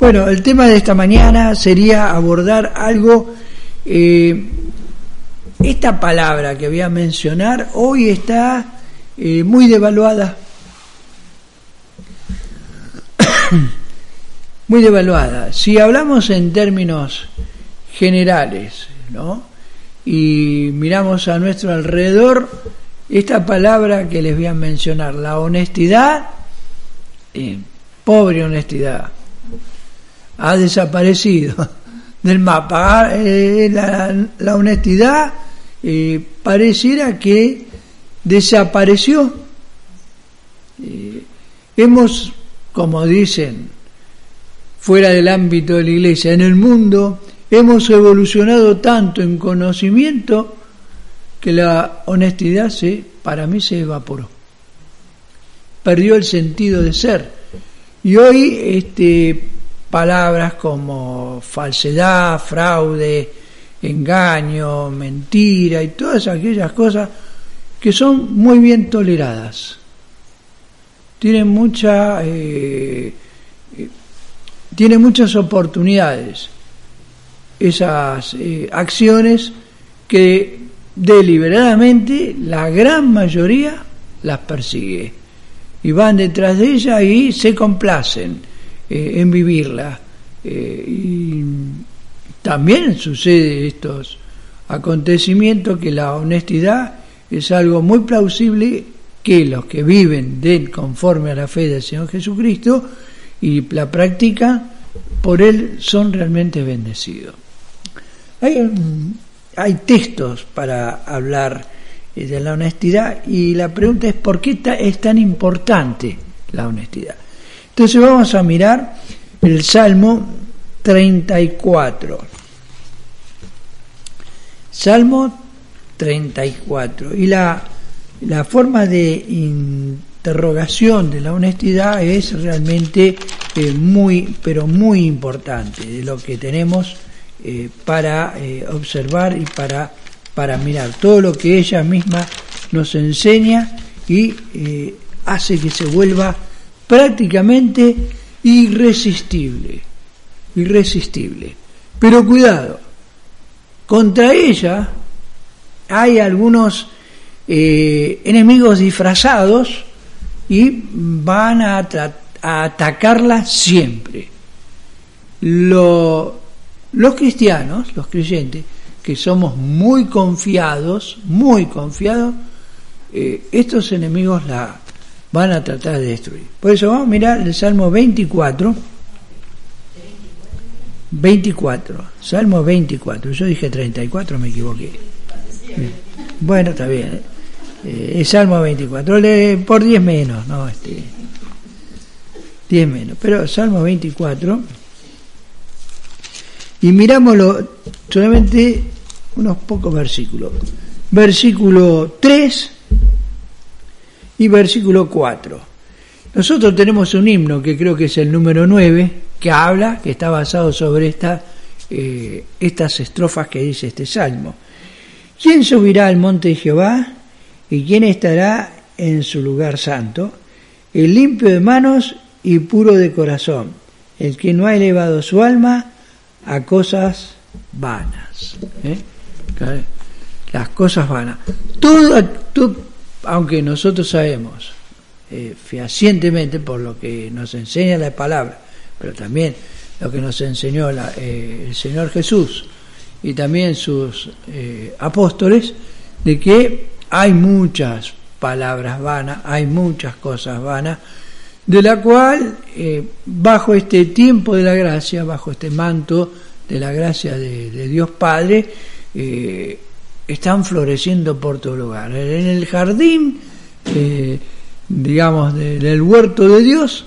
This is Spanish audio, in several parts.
Bueno, el tema de esta mañana sería abordar algo, esta palabra que voy a mencionar hoy está muy devaluada. Muy devaluada. Si hablamos en términos generales, ¿no? Y miramos a nuestro alrededor, esta palabra que les voy a mencionar, la honestidad, pobre honestidad, ha desaparecido del mapa. La honestidad pareciera que desapareció. Hemos, como dicen, fuera del ámbito de la iglesia, en el mundo, hemos evolucionado tanto en conocimiento que la honestidad para mí se evaporó. Perdió el sentido de ser. Y hoy palabras como falsedad, fraude, engaño, mentira y todas aquellas cosas que son muy bien toleradas. Tienen muchas oportunidades esas acciones que deliberadamente la gran mayoría las persigue y van detrás de ella y se complacen en vivirla. Y también sucede estos acontecimientos que la honestidad es algo muy plausible que los que viven conforme a la fe del Señor Jesucristo y la practican, por Él son realmente bendecidos. Hay textos para hablar de la honestidad y la pregunta es ¿por qué es tan importante la honestidad? Entonces vamos a mirar el Salmo 34. Salmo 34. Y la forma de interrogación de la honestidad es realmente pero muy importante, de lo que tenemos para observar y para mirar todo lo que ella misma nos enseña y hace que se vuelva prácticamente irresistible. Pero cuidado, contra ella hay algunos enemigos disfrazados y van a atacarla siempre. Los cristianos, los creyentes, que somos muy confiados, estos enemigos la van a tratar de destruir. Por eso vamos a mirar el Salmo 24, Salmo 24, yo dije 34, me equivoqué. Bueno, está bien. El Salmo 24, por 10 menos, ¿no? 10 menos, pero Salmo 24, y mirámoslo solamente unos pocos versículos. Versículo 3 y versículo 4. Nosotros tenemos un himno que creo que es el número 9, que está basado sobre estas estrofas que dice este salmo. ¿Quién subirá al monte de Jehová? ¿Y quién estará en su lugar santo? El limpio de manos y puro de corazón, el que no ha elevado su alma a cosas vanas. Las cosas vanas. Todo, aunque nosotros sabemos fehacientemente por lo que nos enseña la palabra, pero también lo que nos enseñó el Señor Jesús y también sus apóstoles, de que hay muchas palabras vanas, hay muchas cosas vanas, de la cual bajo este tiempo de la gracia, bajo este manto de la gracia de Dios Padre, están floreciendo por todo lugar. En el jardín, del huerto de Dios,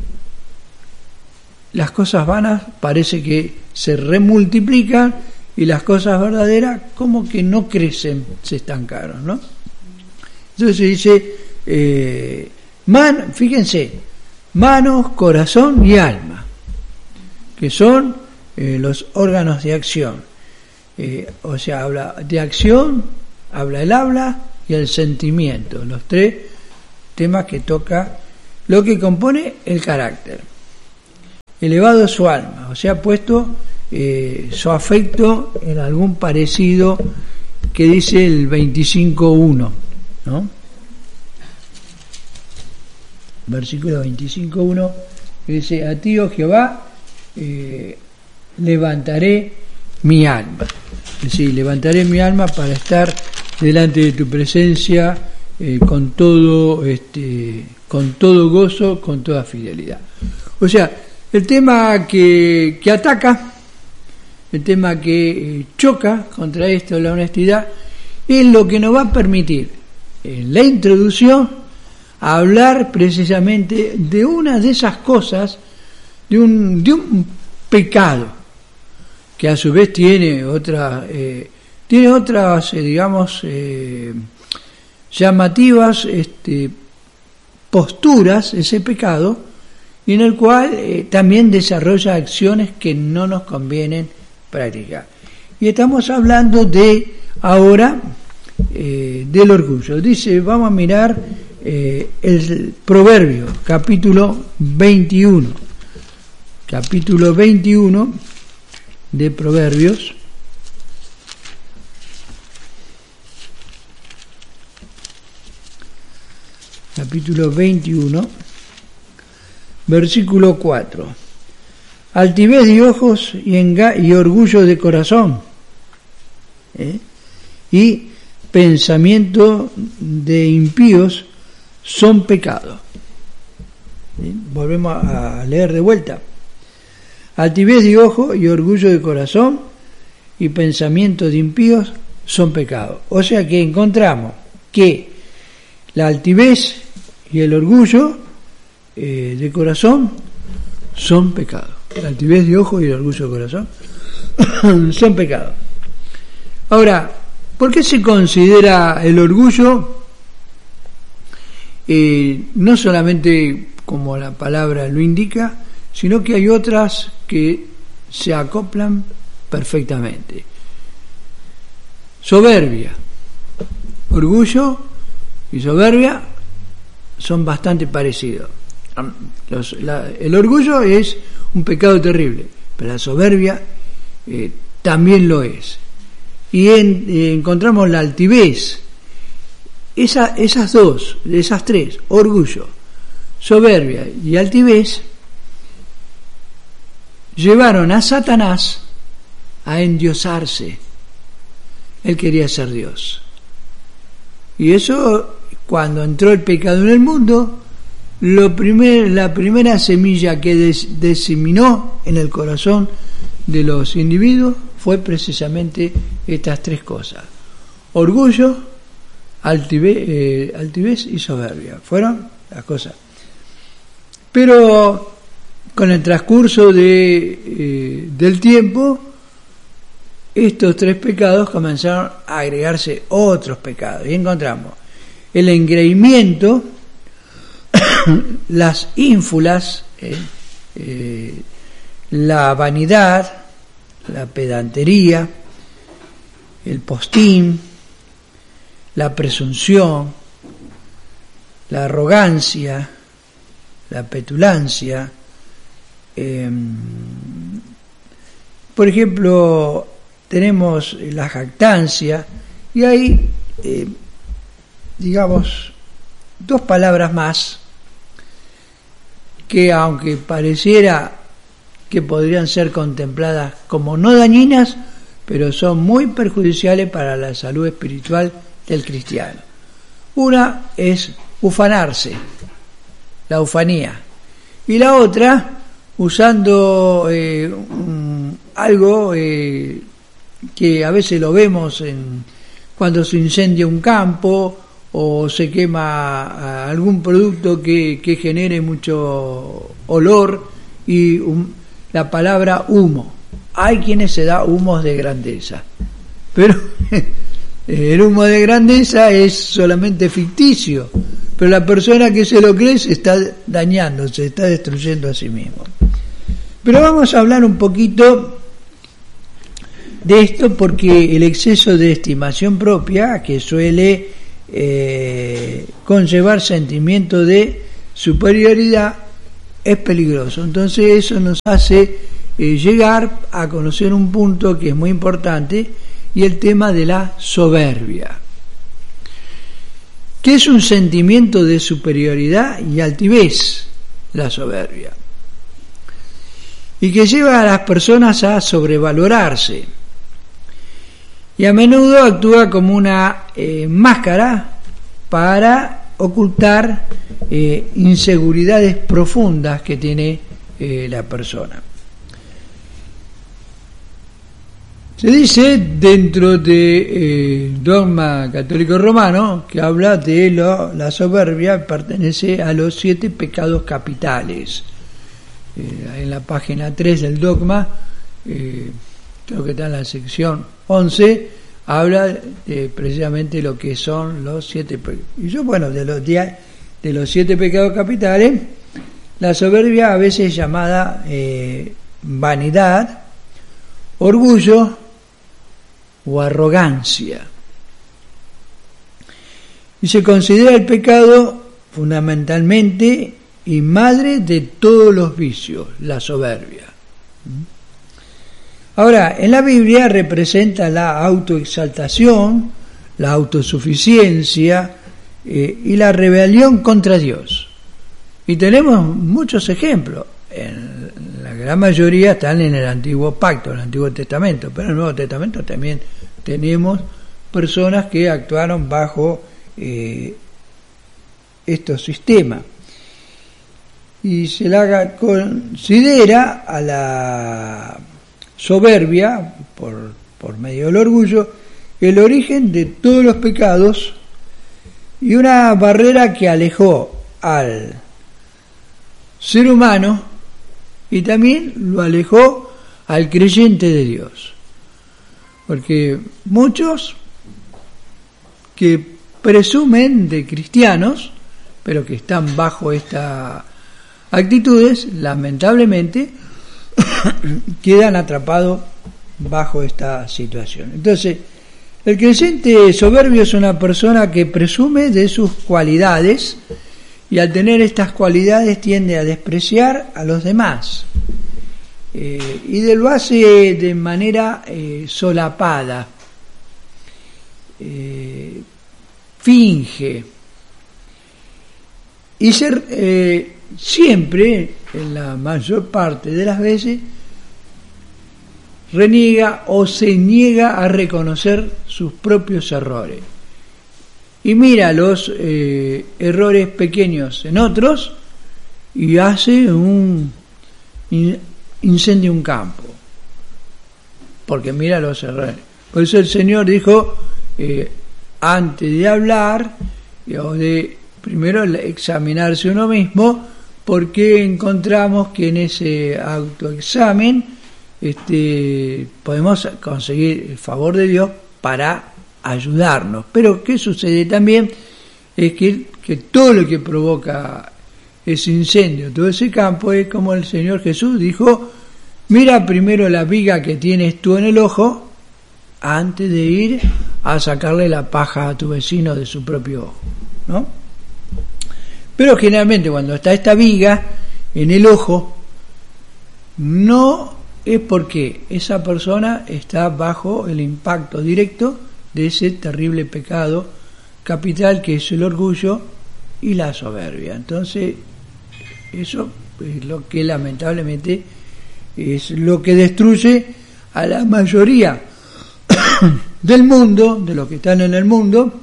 las cosas vanas parece que se remultiplican y las cosas verdaderas como que no crecen, se estancaron, ¿no? Entonces se dice, fíjense, manos, corazón y alma, que son los órganos de acción. O sea, habla de acción, habla el habla y el sentimiento, los tres temas que toca lo que compone el carácter. elevado su alma, o sea, puesto su afecto en algún parecido que dice el 25.1, ¿no? Versículo 25.1, que dice: a ti, oh Jehová, levantaré mi alma. Es decir, levantaré mi alma para estar delante de tu presencia con todo gozo, con toda fidelidad. O sea, el tema que ataca, el tema que choca contra esto, la honestidad, es lo que nos va a permitir en la introducción hablar precisamente de una de esas cosas, de un pecado que a su vez tiene otras digamos llamativas posturas, ese pecado, y en el cual también desarrolla acciones que no nos convienen practicar. Y estamos hablando ahora del orgullo. Dice, vamos a mirar el Proverbio, capítulo 21 de Proverbios, capítulo 21, versículo 4. Altivez de ojos y orgullo de corazón, y pensamiento de impíos son pecado. Volvemos a leer de vuelta. Altivez de ojo y orgullo de corazón y pensamiento de impíos son pecado. O sea que encontramos que la altivez y el orgullo de corazón son pecado. La altivez de ojo y el orgullo de corazón son pecado. Ahora, ¿por qué se considera el orgullo no solamente como la palabra lo indica, sino que hay otras que se acoplan perfectamente? Soberbia, orgullo y soberbia son bastante parecidos. El orgullo es un pecado terrible, pero la soberbia también lo es. Y encontramos la altivez. Esas dos, esas tres, orgullo, soberbia y altivez, llevaron a Satanás a endiosarse. Él quería ser Dios. Y eso, cuando entró el pecado en el mundo, la primera semilla que diseminó en el corazón de los individuos fue precisamente estas tres cosas: orgullo, altivez y soberbia. Fueron las cosas. Pero con el transcurso del tiempo, estos tres pecados comenzaron a agregarse otros pecados. Y encontramos el engreimiento, las ínfulas, la vanidad, la pedantería, el postín, la presunción, la arrogancia, la petulancia. Por ejemplo, tenemos la jactancia, y hay, digamos, dos palabras más que, aunque pareciera que podrían ser contempladas como no dañinas, pero son muy perjudiciales para la salud espiritual del cristiano. Una es ufanarse, la ufanía, y la otra, usando algo que a veces lo vemos cuando se incendia un campo o se quema algún producto que genere mucho olor, y la palabra humo. Hay quienes se da humos de grandeza, pero el humo de grandeza es solamente ficticio, pero la persona que se lo cree se está dañando, se está destruyendo a sí mismo. Pero vamos a hablar un poquito de esto, porque el exceso de estimación propia, que suele conllevar sentimiento de superioridad, es peligroso. Entonces eso nos hace llegar a conocer un punto que es muy importante, y el tema de la soberbia, que es un sentimiento de superioridad y altivez, la soberbia, y que lleva a las personas a sobrevalorarse, y a menudo actúa como una máscara para ocultar inseguridades profundas que tiene la persona. Se dice dentro de dogma católico romano que habla de la soberbia, pertenece a los 7 pecados capitales. En la página 3 del dogma, creo que está en la sección 11, habla precisamente de lo que son los 7 pecados. Y yo, bueno, de los 7 pecados capitales, la soberbia a veces es llamada vanidad, orgullo o arrogancia, y se considera el pecado fundamentalmente y madre de todos los vicios, la soberbia. Ahora, en la Biblia representa la autoexaltación, la autosuficiencia y la rebelión contra Dios, y tenemos muchos ejemplos. La gran mayoría están en el Antiguo Pacto, en el Antiguo Testamento, pero en el Nuevo Testamento también tenemos personas que actuaron bajo estos sistemas. Y se la considera a la soberbia, por medio del orgullo, el origen de todos los pecados y una barrera que alejó al ser humano y también lo alejó al creyente de Dios. Porque muchos que presumen de cristianos, pero que están bajo estas actitudes, lamentablemente quedan atrapados bajo esta situación. Entonces, el creyente soberbio es una persona que presume de sus cualidades, y al tener estas cualidades tiende a despreciar a los demás, y lo hace de manera solapada, finge, y siempre, en la mayor parte de las veces, reniega o se niega a reconocer sus propios errores. Y mira los errores pequeños en otros y hace incendia un campo, porque mira los errores. Por eso el Señor dijo, antes de hablar, o de primero examinarse uno mismo, porque encontramos que en ese autoexamen podemos conseguir el favor de Dios para ayudarnos. Pero ¿qué sucede también? Es que todo lo que provoca ese incendio, todo ese campo, es como el Señor Jesús dijo, mira primero la viga que tienes tú en el ojo antes de ir a sacarle la paja a tu vecino de su propio ojo, ¿no? Pero generalmente cuando está esta viga en el ojo, no es porque esa persona está bajo el impacto directo de ese terrible pecado capital que es el orgullo y la soberbia. Entonces, eso es lo que lamentablemente es lo que destruye a la mayoría del mundo, de los que están en el mundo,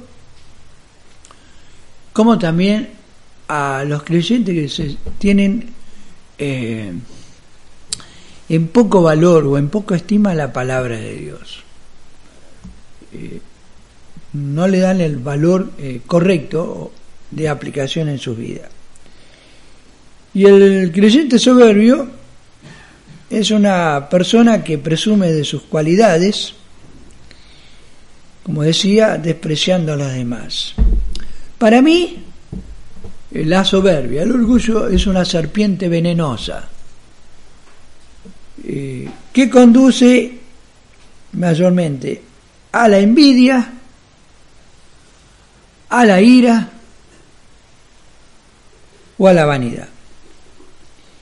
como también a los creyentes que se tienen en poco valor o en poca estima la palabra de Dios. No le dan el valor correcto de aplicación en su vida. Y el creyente soberbio es una persona que presume de sus cualidades, como decía, despreciando a los demás. Para mí, la soberbia, el orgullo, es una serpiente venenosa que conduce mayormente a la envidia, a la ira o a la vanidad.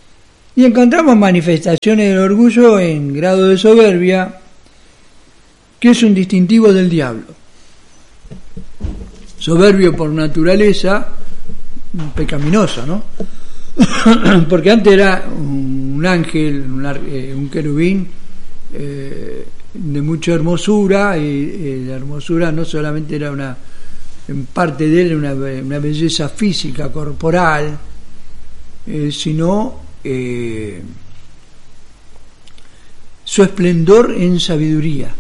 Y encontramos manifestaciones del orgullo en grado de soberbia, que es un distintivo del diablo. Soberbio por naturaleza, pecaminoso, ¿no? Porque antes era un ángel, un querubín de mucha hermosura, y la hermosura no solamente era en parte de él una belleza física, corporal, sino su esplendor en sabiduría.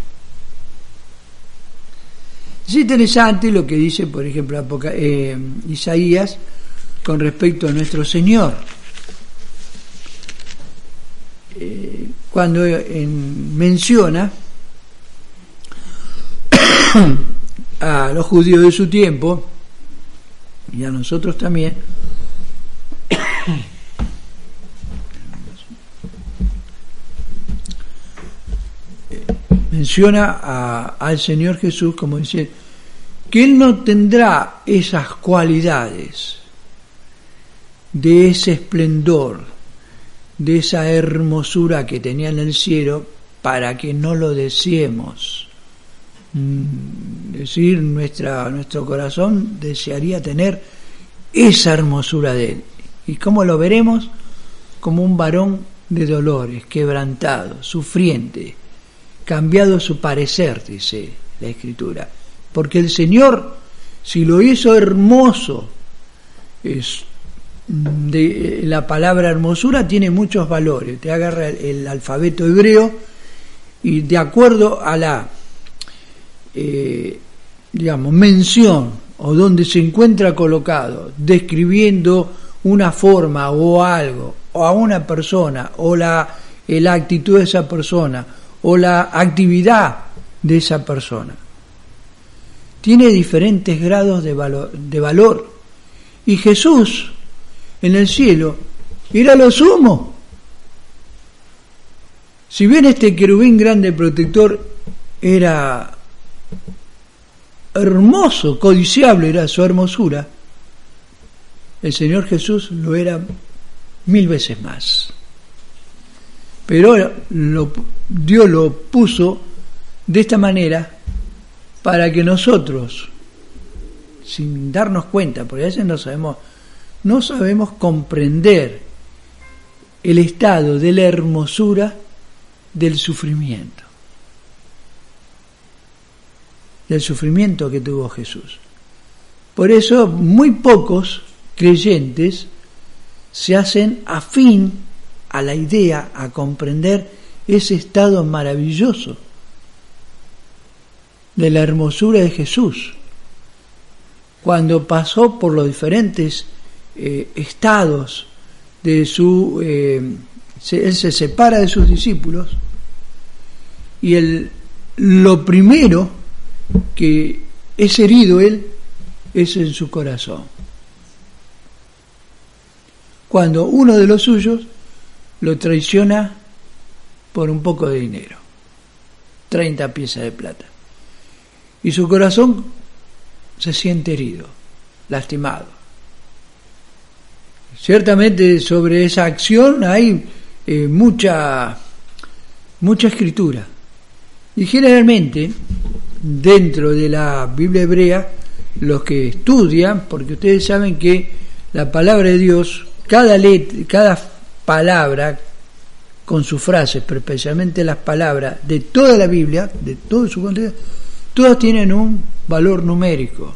Es interesante lo que dice, por ejemplo, Isaías con respecto a nuestro Señor. Cuando menciona a los judíos de su tiempo, y a nosotros también, menciona al Señor Jesús como dice que Él no tendrá esas cualidades de ese esplendor, de esa hermosura que tenía en el cielo, para que no lo deseemos. Es decir, nuestro corazón desearía tener esa hermosura de Él. ¿Y cómo lo veremos? Como un varón de dolores, quebrantado, sufriente, cambiado su parecer, dice la Escritura. Porque el Señor, si lo hizo hermoso, la palabra hermosura tiene muchos valores. Te agarra el alfabeto hebreo y de acuerdo a la mención o donde se encuentra colocado, describiendo una forma o algo, o a una persona, o la actitud de esa persona, o la actividad de esa persona, tiene diferentes grados de valor. Y Jesús en el cielo era lo sumo. Si bien este querubín grande protector era hermoso, codiciable era su hermosura, el Señor Jesús lo era 1000 veces más. Pero Dios lo puso de esta manera para que nosotros, sin darnos cuenta, porque a veces no sabemos comprender el estado de la hermosura del sufrimiento que tuvo Jesús. Por eso muy pocos creyentes se hacen afín a la idea, a comprender ese estado maravilloso de la hermosura de Jesús, cuando pasó por los diferentes estados de él se separa de sus discípulos, y lo primero que es herido él es en su corazón, cuando uno de los suyos lo traiciona por un poco de dinero, 30 piezas de plata, y su corazón se siente herido, lastimado. Ciertamente sobre esa acción hay mucha escritura, y generalmente dentro de la Biblia hebrea, los que estudian, porque ustedes saben que la palabra de Dios, cada palabra con sus frases, pero especialmente las palabras de toda la Biblia, de todo su contenido, todas tienen un valor numérico,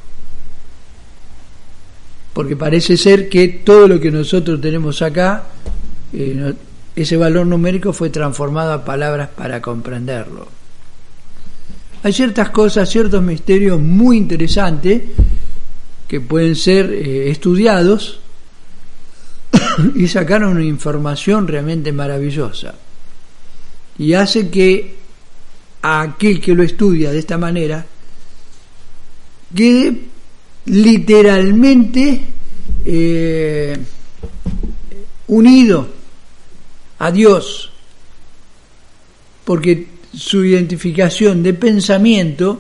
porque parece ser que todo lo que nosotros tenemos acá, ese valor numérico fue transformado a palabras para comprenderlo. Hay ciertas cosas, ciertos misterios muy interesantes que pueden ser estudiados y sacar una información realmente maravillosa, y hace que a aquel que lo estudia de esta manera quede literalmente unido a Dios, porque su identificación de pensamiento,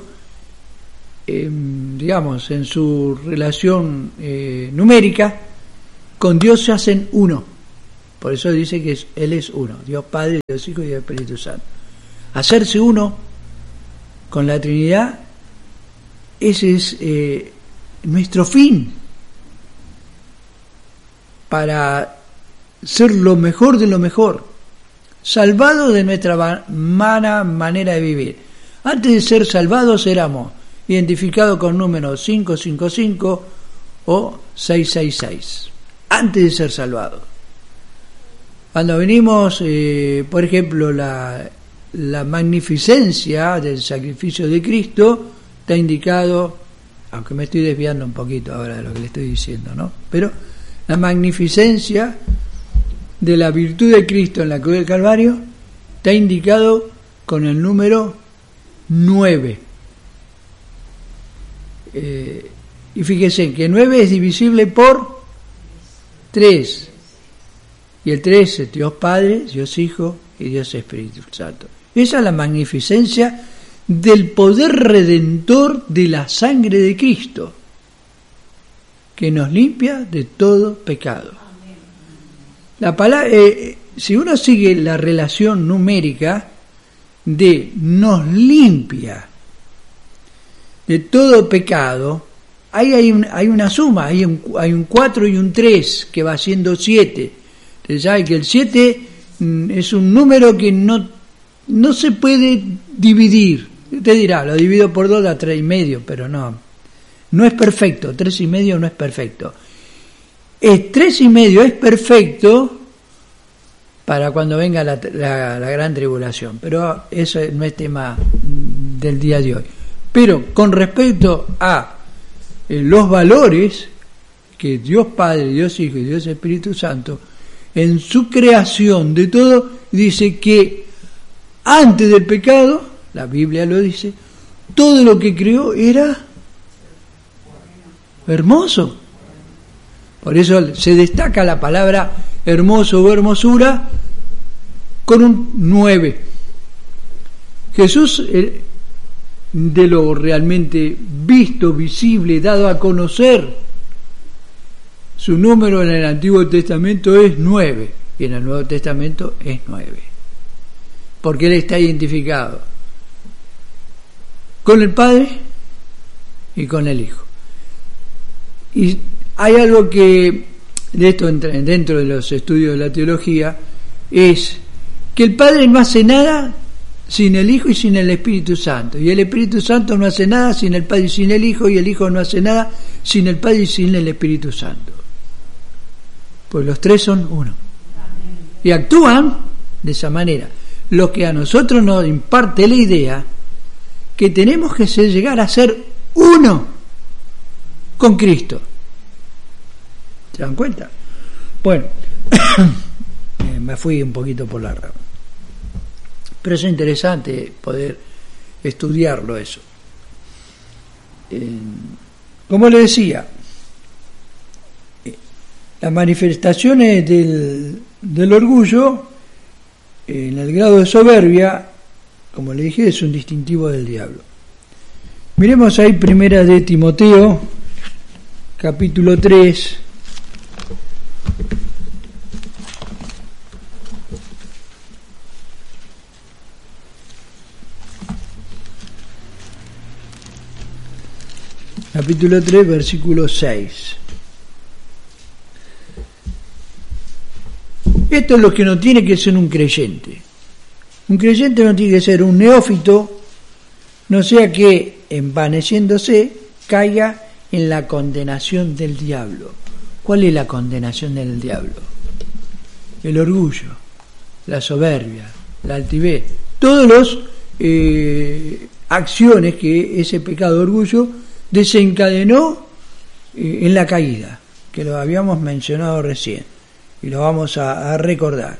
en su relación numérica con Dios, se hacen uno, Por eso dice que Él es uno, Dios Padre, Dios Hijo y Dios Espíritu Santo. Hacerse uno con la Trinidad, ese es nuestro fin, para ser lo mejor de lo mejor, salvados de nuestra mala manera de vivir. Antes de ser salvados éramos identificados con números 555 o 666, antes de ser salvados. Cuando venimos, por ejemplo, la magnificencia del sacrificio de Cristo está indicado, aunque me estoy desviando un poquito ahora de lo que le estoy diciendo, ¿no? Pero la magnificencia de la virtud de Cristo en la cruz del Calvario está indicado con el número 9. Y fíjese que 9 es divisible por 3. Y el 3 es Dios Padre, Dios Hijo y Dios Espíritu Santo. Esa es la magnificencia del poder redentor de la sangre de Cristo, que nos limpia de todo pecado. La palabra, si uno sigue la relación numérica de nos limpia de todo pecado, ahí hay una suma, hay un 4 y un 3 que va siendo 7. Ustedes saben que el 7 es un número que no se puede dividir. Usted dirá, lo divido por 2 da 3,5, pero no es perfecto. 3,5 no es perfecto. 3,5 es perfecto para cuando venga la gran tribulación, pero eso no es tema del día de hoy. Pero con respecto a los valores que Dios Padre, Dios Hijo y Dios Espíritu Santo, en su creación de todo, dice que antes del pecado, la Biblia lo dice, todo lo que creó era hermoso. Por eso se destaca la palabra hermoso o hermosura con un 9. Jesús, de lo realmente visto, visible, dado a conocer, su número en el Antiguo Testamento es 9 y en el Nuevo Testamento es 9, porque Él está identificado con el Padre y con el Hijo. Y hay algo que de esto dentro de los estudios de la teología, es que el Padre no hace nada sin el Hijo y sin el Espíritu Santo, y el Espíritu Santo no hace nada sin el Padre y sin el Hijo, y el Hijo no hace nada sin el Padre y sin el Espíritu Santo, pues los tres son uno y actúan de esa manera, lo que a nosotros nos imparte la idea que tenemos que llegar a ser uno con Cristo. ¿Se dan cuenta? Bueno, me fui un poquito por la rama, pero es interesante poder estudiarlo eso. Como le decía, las manifestaciones del orgullo en el grado de soberbia, como le dije, es un distintivo del diablo. Miremos ahí primera de Timoteo, capítulo 3, capítulo 3, versículo 6. Esto es lo que no tiene que ser un creyente. Un creyente no tiene que ser un neófito, no sea que, envaneciéndose, caiga en la condenación del diablo. ¿Cuál es la condenación del diablo? El orgullo, la soberbia, la altivez, todas las acciones que ese pecado de orgullo desencadenó en la caída, que lo habíamos mencionado recién y lo vamos a recordar.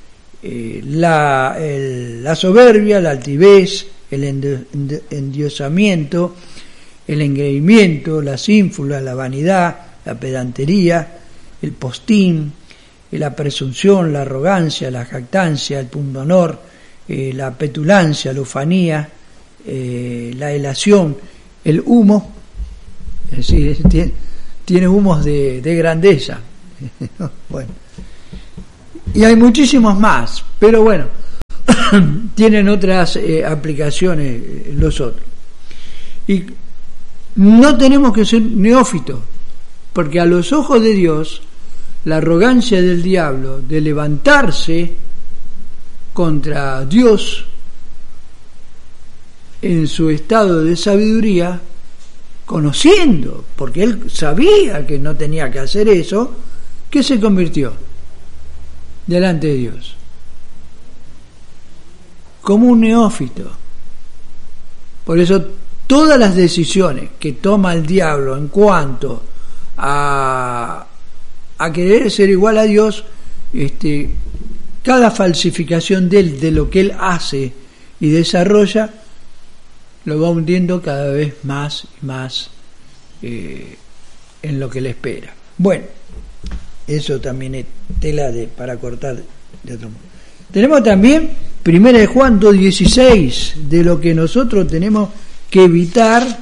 La soberbia, la altivez, el endiosamiento, el engreimiento, las ínfulas, la vanidad, la pedantería, el postín, la presunción, la arrogancia, la jactancia, el pundonor, la petulancia, la ufanía, la elación, el humo, es decir, tiene humos de grandeza. Bueno, Y hay muchísimos más, pero bueno, tienen otras aplicaciones los otros. Y no tenemos que ser neófitos, porque a los ojos de Dios, la arrogancia del diablo de levantarse contra Dios en su estado de sabiduría, conociendo, porque él sabía que no tenía que hacer eso, ¿qué se convirtió delante de Dios? Como un neófito. Por eso todas las decisiones que toma el diablo en cuanto a querer ser igual a Dios, cada falsificación de lo que él hace y desarrolla, lo va hundiendo cada vez más y más en lo que le espera. Bueno, eso también es tela para cortar de otro modo. Tenemos también 1 de Juan 2:16, de lo que nosotros tenemos que evitar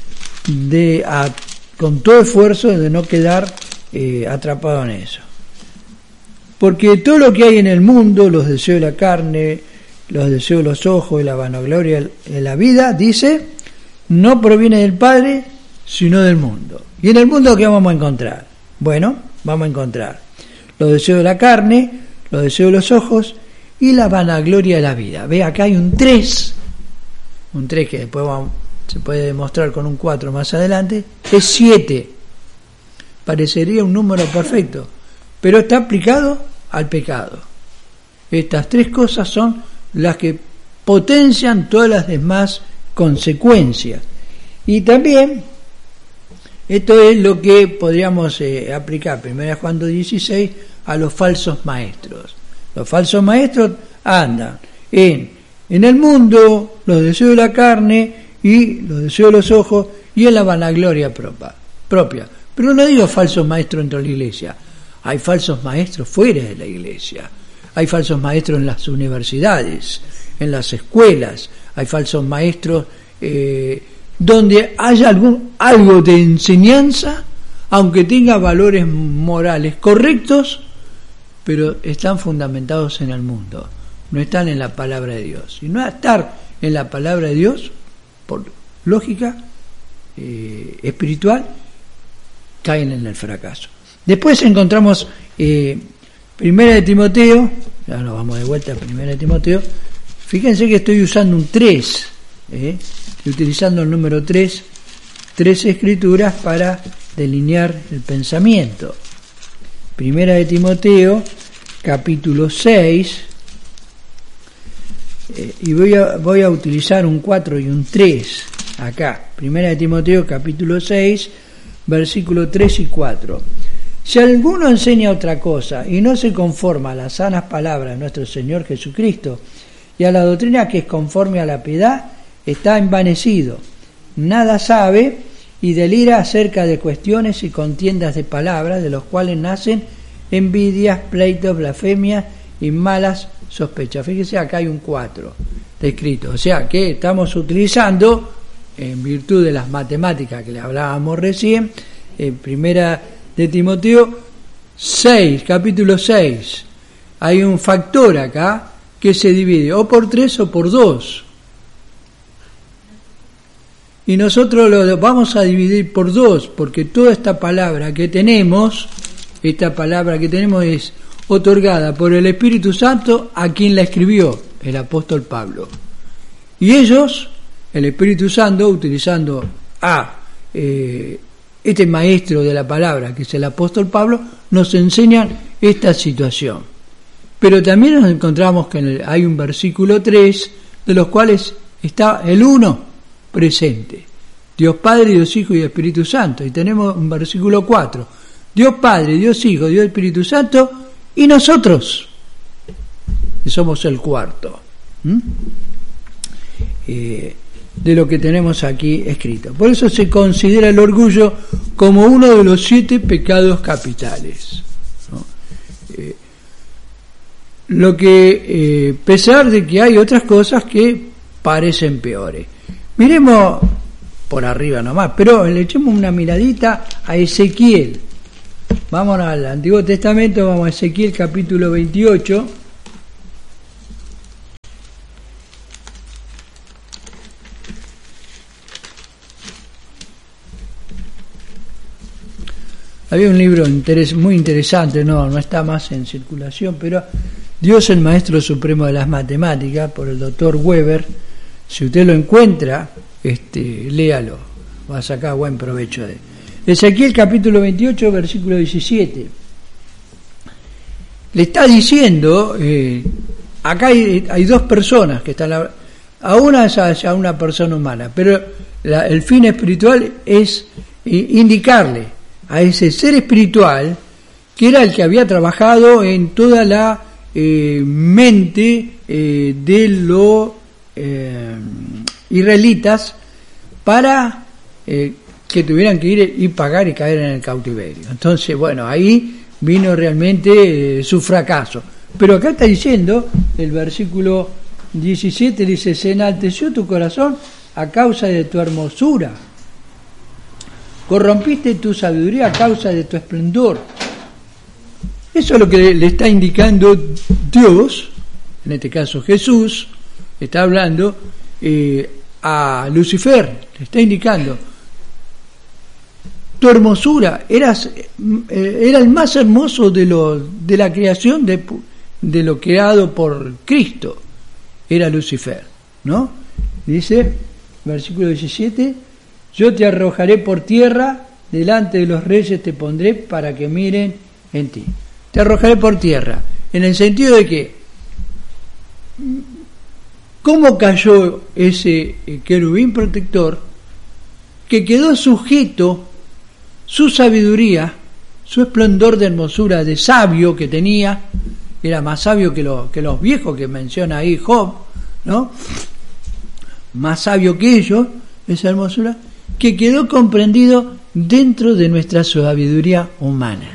con todo esfuerzo de no quedar atrapado en eso. Porque todo lo que hay en el mundo, los deseos de la carne, los deseos de los ojos y la vanagloria de la vida, dice, no proviene del Padre, sino del mundo. ¿Y en el mundo qué vamos a encontrar? Bueno, vamos a encontrar los deseos de la carne, los deseos de los ojos y la vanagloria de la vida. Ve, acá hay un 3 que después se puede demostrar con un 4 más adelante, es 7. Parecería un número perfecto, pero está aplicado al pecado. Estas 3 cosas son las que potencian todas las demás consecuencias. Y también, esto es lo que podríamos aplicar, 1 Juan 2:16, a los falsos maestros. Los falsos maestros andan en el mundo, los deseos de la carne y los deseos de los ojos, y en la vanagloria propia. Pero no digo falsos maestros dentro de la iglesia, hay falsos maestros fuera de la iglesia, hay falsos maestros en las universidades, en las escuelas, hay falsos maestros donde haya algo de enseñanza, aunque tenga valores morales correctos, pero están fundamentados en el mundo, no están en la palabra de Dios. Y no estar en la palabra de Dios, por lógica espiritual, caen en el fracaso. Después encontramos 1 de Timoteo, ya nos vamos de vuelta a 1 de Timoteo. Fíjense que estoy usando un 3, estoy utilizando el número 3 escrituras para delinear el pensamiento. 1 de Timoteo, capítulo 6, y voy a utilizar un 4 y un 3 acá. 1 de Timoteo, capítulo 6, versículos 3 y 4. Si alguno enseña otra cosa y no se conforma a las sanas palabras de nuestro Señor Jesucristo y a la doctrina que es conforme a la piedad, está envanecido, nada sabe y delira acerca de cuestiones y contiendas de palabras, de los cuales nacen envidias, pleitos, blasfemias y malas sospechas. Fíjese, acá hay un 4 descrito, o sea que estamos utilizando, en virtud de las matemáticas que le hablábamos recién, en 1 de Timoteo 6, capítulo 6, hay un factor acá que se divide o por 3 o por 2. Y nosotros lo vamos a dividir por 2, porque toda esta palabra que tenemos es otorgada por el Espíritu Santo a quien la escribió, el apóstol Pablo. Y ellos, el Espíritu Santo, utilizando este maestro de la palabra, que es el apóstol Pablo, nos enseñan esta situación. Pero también nos encontramos que hay un versículo 3, de los cuales está el 1 presente. Dios Padre, Dios Hijo y Espíritu Santo. Y tenemos un versículo 4. Dios Padre, Dios Hijo, Dios Espíritu Santo y nosotros, que somos el cuarto. De lo que tenemos aquí escrito. Por eso se considera el orgullo como uno de los 7 pecados capitales, ¿no? Lo que, pesar de que hay otras cosas que parecen peores. Miremos por arriba nomás, pero le echemos una miradita a Ezequiel. Vamos al Antiguo Testamento, vamos a Ezequiel capítulo 28. Había un libro muy interesante, no está más en circulación, pero Dios el Maestro Supremo de las Matemáticas, por el doctor Weber. Si usted lo encuentra, léalo, va a sacar buen provecho de él. Ezequiel capítulo 28, versículo 17. Le está diciendo, acá hay dos personas que están, a una es hacia una persona humana, pero el fin espiritual es indicarle a ese ser espiritual que era el que había trabajado en toda la mente de los israelitas para que tuvieran que ir y pagar y caer en el cautiverio. Entonces, bueno, ahí vino realmente su fracaso. Pero acá está diciendo, el versículo 17 dice: se enalteció tu corazón a causa de tu hermosura, corrompiste tu sabiduría a causa de tu esplendor. Eso es lo que le está indicando Dios, en este caso Jesús, está hablando a Lucifer, le está indicando: tu hermosura, era el más hermoso de la creación de lo creado por Cristo, era Lucifer, ¿no? Dice, versículo 17: yo te arrojaré por tierra, delante de los reyes te pondré para que miren en ti. Te arrojaré por tierra, en el sentido de que, ¿cómo cayó ese querubín protector que quedó sujeto su sabiduría, su esplendor de hermosura, de sabio que tenía? Era más sabio que los viejos que menciona ahí Job, ¿no? Más sabio que ellos, esa hermosura, que quedó comprendido dentro de nuestra sabiduría humana.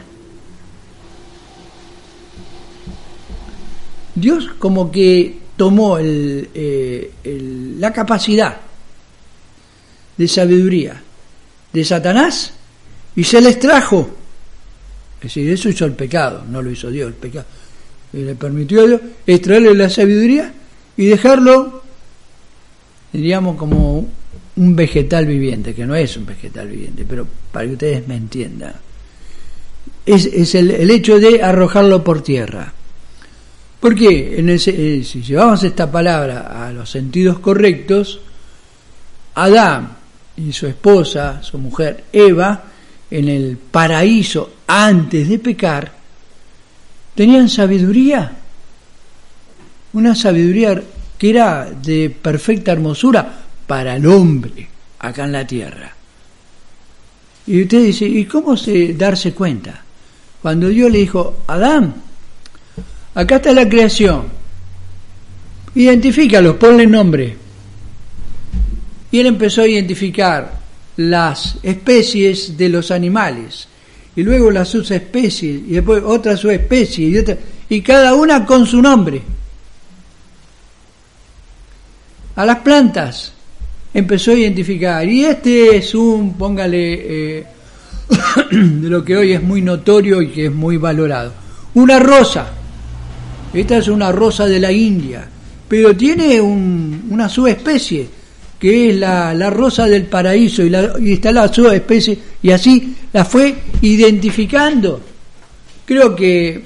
Dios como que tomó la capacidad de sabiduría de Satanás y se les trajo. Es decir, eso hizo el pecado, no lo hizo Dios, el pecado. Y le permitió a Dios extraerle la sabiduría y dejarlo, diríamos, como un vegetal viviente, que no es un vegetal viviente, pero para que ustedes me entiendan. Es el hecho de arrojarlo por tierra. Porque si llevamos esta palabra a los sentidos correctos, Adán y su esposa, su mujer Eva, en el paraíso antes de pecar, tenían sabiduría, una sabiduría que era de perfecta hermosura para el hombre acá en la tierra. Y usted dice, ¿y cómo darse cuenta? Cuando Dios le dijo: Adán, acá está la creación, identifícalos, ponle nombre. Y él empezó a identificar las especies de los animales, y luego las subespecies, y después otra subespecie, y otra, y cada una con su nombre. A las plantas empezó a identificar, y este es póngale, de lo que hoy es muy notorio y que es muy valorado, una rosa. Esta es una rosa de la India, pero tiene una subespecie, que es la rosa del paraíso, y está la subespecie, y así la fue identificando. Creo que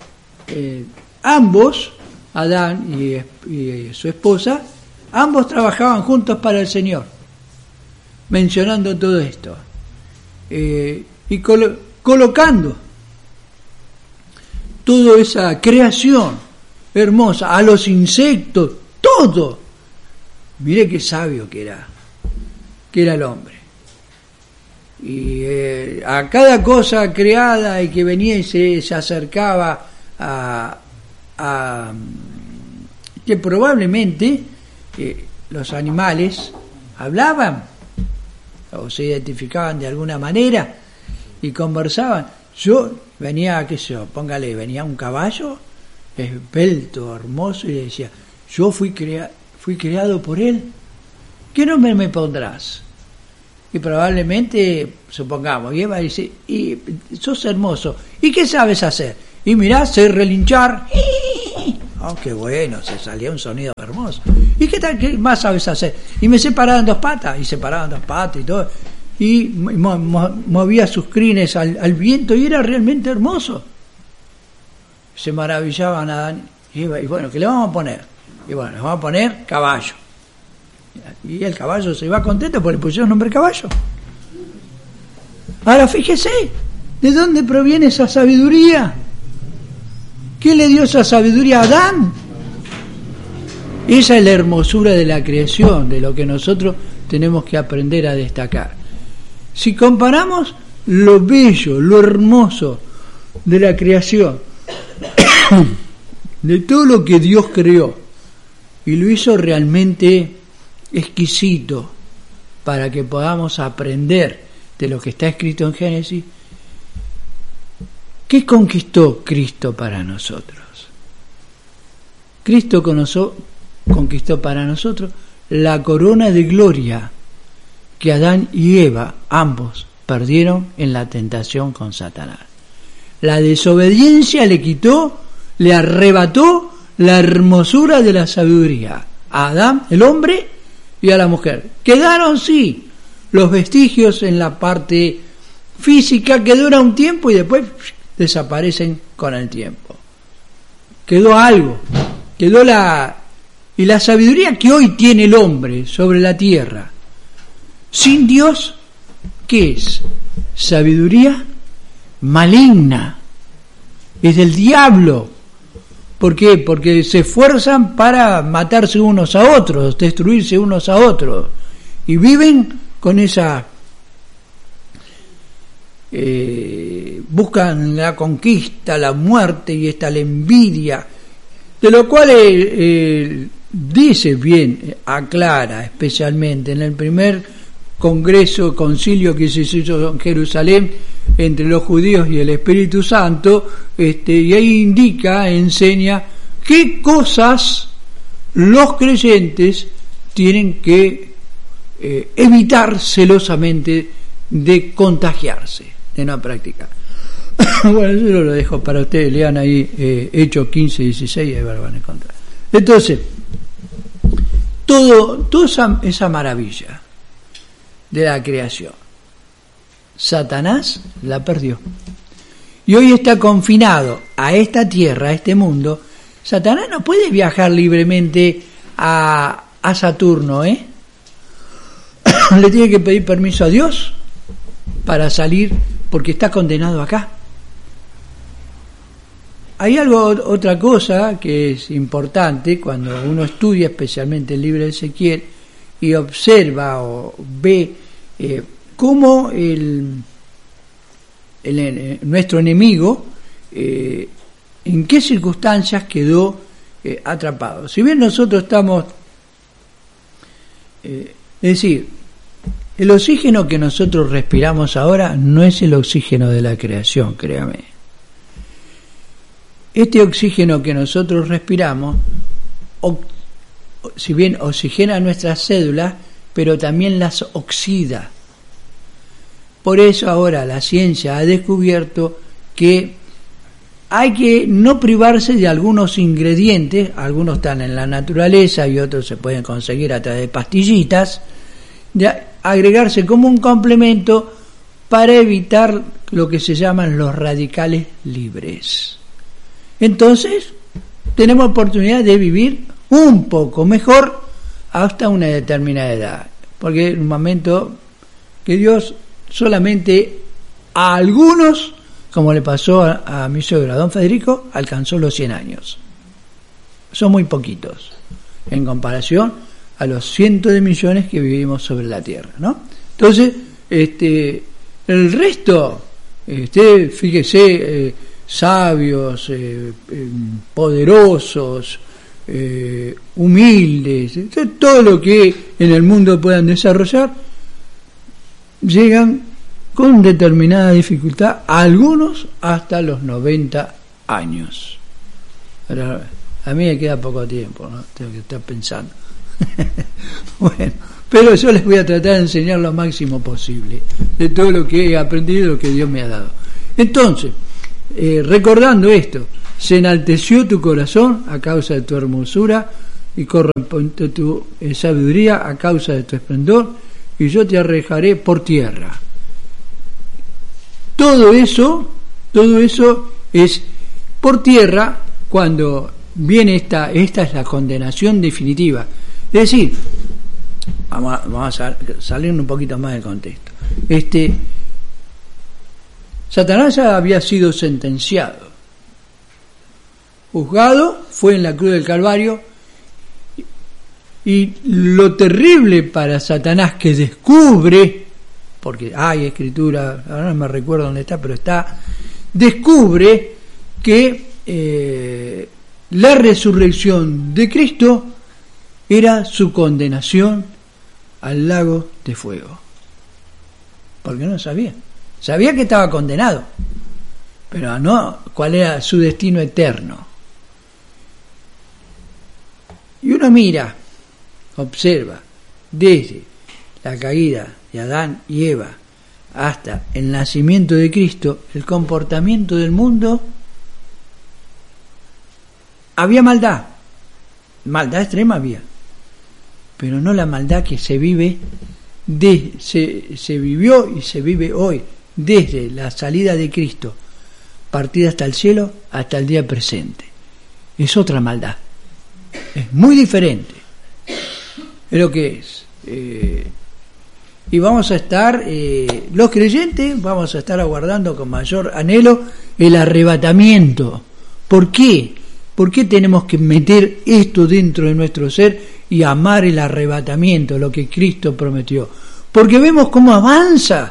ambos, Adán y su esposa, ambos trabajaban juntos para el Señor, mencionando todo esto, y colocando toda esa creación hermosa, a los insectos, todo. Mire qué sabio que era el hombre. Y a cada cosa creada y que venía y se acercaba a que probablemente los animales hablaban o se identificaban de alguna manera y conversaban. Venía un caballo esbelto, hermoso, y le decía: yo fui creado por él, ¿qué nombre me pondrás? y probablemente, supongamos, y Eva dice, y sos hermoso, ¿y qué sabes hacer? Y mirá, sé relinchar. Oh, qué bueno, se salía un sonido hermoso. ¿Y qué tal, qué más sabes hacer? Y me separaban dos patas, y separaban dos patas y todo, y movía sus crines al viento, y era realmente hermoso. Se maravillaban Adán y Eva, y bueno, ¿qué le vamos a poner? Y bueno, le vamos a poner caballo. Y el caballo se iba contento porque le pusieron nombre caballo. Ahora fíjese, ¿de dónde proviene esa sabiduría? ¿Qué le dio esa sabiduría a Adán? Esa es la hermosura de la creación, de lo que nosotros tenemos que aprender a destacar. Si comparamos lo bello, lo hermoso de la creación, de todo lo que Dios creó, y lo hizo realmente exquisito para que podamos aprender de lo que está escrito en Génesis, ¿qué conquistó Cristo para nosotros? Cristo conquistó para nosotros la corona de gloria que Adán y Eva, ambos, perdieron en la tentación con Satanás. La desobediencia le quitó, le arrebató la hermosura de la sabiduría a Adán, el hombre, y a la mujer. Quedaron, sí, los vestigios en la parte física que dura un tiempo y después desaparecen con el tiempo. Quedó algo, quedó la sabiduría que hoy tiene el hombre sobre la tierra. Sin Dios, ¿qué es? Sabiduría maligna, es del diablo. ¿Por qué? Porque se esfuerzan para matarse unos a otros, destruirse unos a otros, y viven con esa buscan la conquista, la muerte y esta la envidia, de lo cual dice bien, aclara especialmente en el primer concilio que se hizo en Jerusalén entre los judíos y el Espíritu Santo, y ahí indica, enseña qué cosas los creyentes tienen que evitar celosamente de contagiarse, de no practicar. Bueno, yo lo dejo para ustedes, lean ahí Hechos 15, 16 y ahí van a encontrar. Entonces, toda esa maravilla de la creación, Satanás la perdió. Y hoy está confinado a esta tierra, a este mundo. Satanás no puede viajar libremente a Saturno, Le tiene que pedir permiso a Dios para salir, porque está condenado acá. Hay otra cosa que es importante cuando uno estudia especialmente el libro de Ezequiel y observa o ve cómo nuestro enemigo en qué circunstancias quedó atrapado. Si bien nosotros estamos, es decir, el oxígeno que nosotros respiramos ahora no es el oxígeno de la creación, créame. Este oxígeno que nosotros respiramos, si bien oxigena nuestras células, pero también las oxida. Por eso ahora la ciencia ha descubierto que hay que no privarse de algunos ingredientes, algunos están en la naturaleza y otros se pueden conseguir a través de pastillitas, de agregarse como un complemento para evitar lo que se llaman los radicales libres. Entonces, tenemos oportunidad de vivir un poco mejor hasta una determinada edad, porque en un momento que Dios solamente a algunos, como le pasó a mi suegro, a don Federico, alcanzó los 100 años. Son muy poquitos en comparación a los cientos de millones que vivimos sobre la tierra, ¿no? Entonces, el resto, fíjese, sabios, poderosos, humildes, todo lo que en el mundo puedan desarrollar, llegan con determinada dificultad, algunos hasta los 90 años. Pero a mí me queda poco tiempo, ¿no? Tengo que estar pensando. Bueno, pero yo les voy a tratar de enseñar lo máximo posible de todo lo que he aprendido y lo que Dios me ha dado. Entonces, recordando esto, se enalteció tu corazón a causa de tu hermosura y corrompió tu sabiduría a causa de tu esplendor, y yo te arrojaré por tierra. Todo eso es por tierra cuando viene esta es la condenación definitiva. Es decir, vamos a salir un poquito más del contexto. Satanás ya había sido sentenciado, juzgado, fue en la cruz del Calvario, y lo terrible para Satanás que descubre, porque hay escritura, ahora no me recuerdo dónde está, pero está, descubre que la resurrección de Cristo era su condenación al lago de fuego. Porque no sabía. Sabía que estaba condenado, pero no cuál era su destino eterno. Y uno mira, observa, desde la caída de Adán y Eva hasta el nacimiento de Cristo, el comportamiento del mundo, había maldad extrema había, pero no la maldad que se vive, se vivió y se vive hoy, desde la salida de Cristo, partida hasta el cielo, hasta el día presente. Es otra maldad, es muy diferente, es lo que es. Y vamos a estar, los creyentes, vamos a estar aguardando con mayor anhelo el arrebatamiento. ¿Por qué? ¿Por qué tenemos que meter esto dentro de nuestro ser y amar el arrebatamiento, lo que Cristo prometió? Porque vemos cómo avanza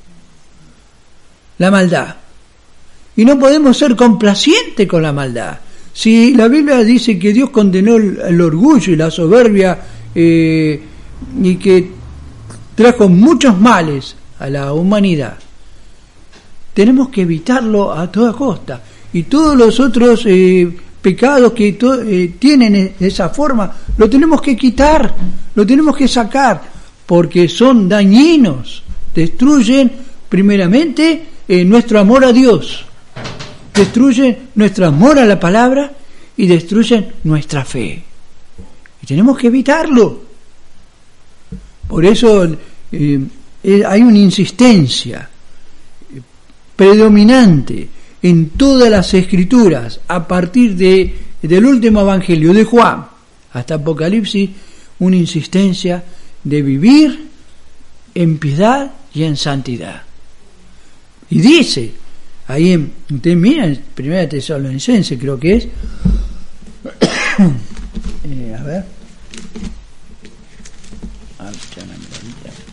la maldad. Y no podemos ser complacientes con la maldad. Si la Biblia dice que Dios condenó el orgullo y la soberbia y que trajo muchos males a la humanidad, tenemos que evitarlo a toda costa. Y todos los otros pecados que tienen esa forma, lo tenemos que quitar, lo tenemos que sacar, porque son dañinos, destruyen primeramente nuestro amor a Dios, destruyen nuestro amor a la palabra y destruyen nuestra fe. Y tenemos que evitarlo. Por eso hay una insistencia predominante en todas las escrituras, a partir del último evangelio de Juan hasta Apocalipsis, una insistencia de vivir en piedad y en santidad. Y dice, ahí ustedes miran, 1 Tesalonicenses creo que es, a ver,